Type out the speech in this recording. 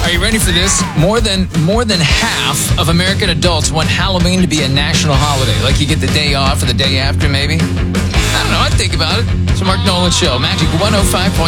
Are you ready for this? More than half of American adults want Halloween to be a national holiday. Like you get the day off or the day after, maybe. I don't know. I'd think about it. It's the Mark Nolan Show. Magic 105.9.